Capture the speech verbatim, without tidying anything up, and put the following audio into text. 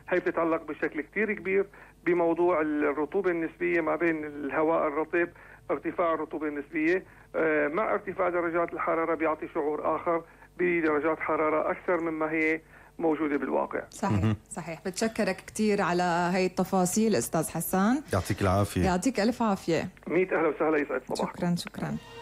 هي بتتعلق بشكل كتير كبير بموضوع الرطوبة النسبية ما بين الهواء الرطب، ارتفاع الرطوبة النسبية مع ارتفاع درجات الحرارة بيعطي شعور آخر بدرجات حرارة أكثر مما هي موجودة بالواقع. صحيح صحيح. بتشكرك كتير على هاي التفاصيل أستاذ حسان، يعطيك العافية. يعطيك ألف عافية. مية أهلا وسهلا، يسعد صباحك. شكرا شكرا.